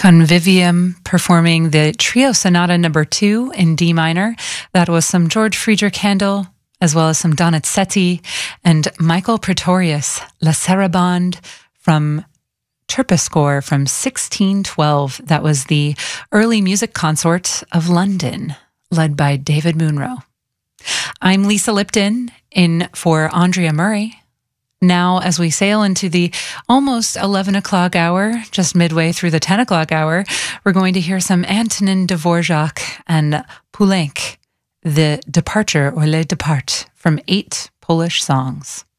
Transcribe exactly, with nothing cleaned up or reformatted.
Convivium performing the Trio Sonata number two in D minor. That was some George Friedrich Handel, as well as some Donizetti and Michael Praetorius, La Sarabande from Terpsichore from sixteen twelve. That was the early music consort of London, led by David Munro. I'm Lisa Lipton, in for Andrea Murray. Now, as we sail into the almost eleven o'clock hour, just midway through the ten o'clock hour, we're going to hear some Antonin Dvorak and Poulenc, The Departure or Le Depart, from eight Polish songs.